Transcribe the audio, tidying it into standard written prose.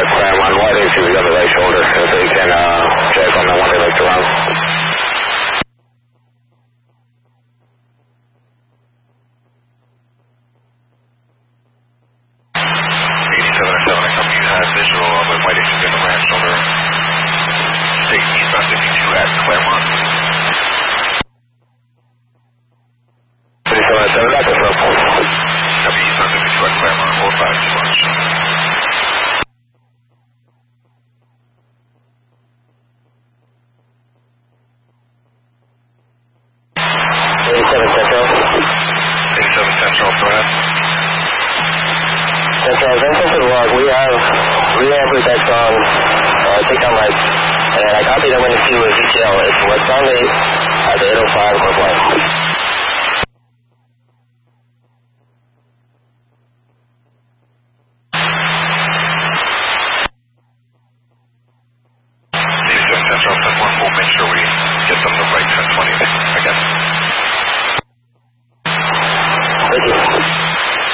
Claremont, why didn't you got the right shoulder so you can check on the one they looked around? Visual of a white issue in the right shoulder. State eastbound 52 at Claremont. 37 back to Claremont. Copy eastbound 52 at Claremont, 45 to launch. 87 Central. 87 Central, go ahead. Central, Central to the log. We have protects on takedown lights, and I copied them when the queue was ETL. It's westbound 8 at the 805 North Line. Central, 10-1, we'll make sure we get them the right 1020 again.